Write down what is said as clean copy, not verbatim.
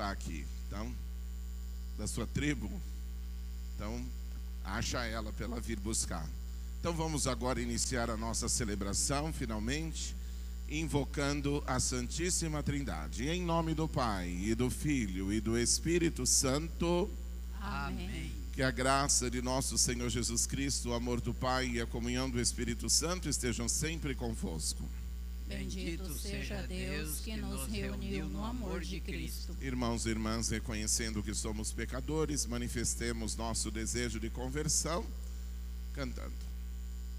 está aqui. Então, da sua tribo. Então, acha ela para ela vir buscar. Então vamos agora iniciar a nossa celebração, finalmente, invocando a Santíssima Trindade. Em nome do Pai, e do Filho, e do Espírito Santo. Amém. Que a graça de nosso Senhor Jesus Cristo, o amor do Pai e a comunhão do Espírito Santo estejam sempre convosco. Bendito seja Deus que nos reuniu no amor de Cristo. Irmãos e irmãs, reconhecendo que somos pecadores, manifestemos nosso desejo de conversão, cantando.